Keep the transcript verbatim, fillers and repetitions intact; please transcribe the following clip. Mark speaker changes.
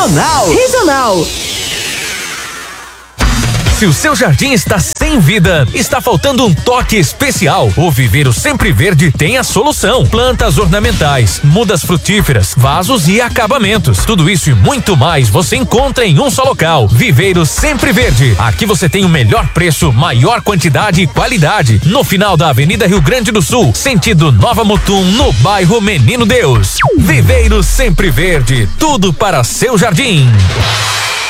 Speaker 1: Regional. Regional.
Speaker 2: Se o seu jardim está sem vida, está faltando um toque especial. O Viveiro Sempre Verde tem a solução. Plantas ornamentais, mudas frutíferas, vasos e acabamentos. Tudo isso e muito mais você encontra em um só local. Viveiro Sempre Verde. Aqui você tem o melhor preço, maior quantidade e qualidade. No final da Avenida Rio Grande do Sul, sentido Nova Mutum, no bairro Menino Deus. Viveiro Sempre Verde. Tudo para seu jardim.